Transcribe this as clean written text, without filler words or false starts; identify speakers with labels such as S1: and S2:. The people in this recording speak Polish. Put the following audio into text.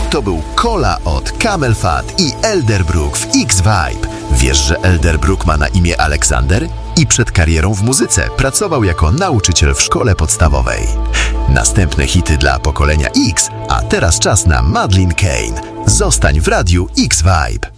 S1: To był Cola od Camel Fat i Elderbrook w X-Vibe. Wiesz, że Elderbrook ma na imię Aleksander? I przed karierą w muzyce pracował jako nauczyciel w szkole podstawowej. Następne hity dla pokolenia X, a teraz czas na Madeleine Kane. Zostań w radiu X-Vibe.